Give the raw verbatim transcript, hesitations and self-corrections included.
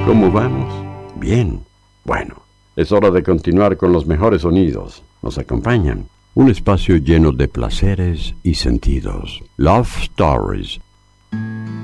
¿Cómo vamos? Bien. Bueno, es hora de continuar con los mejores sonidos. ¿Nos acompañan? Un espacio lleno de placeres y sentidos. Love Stories,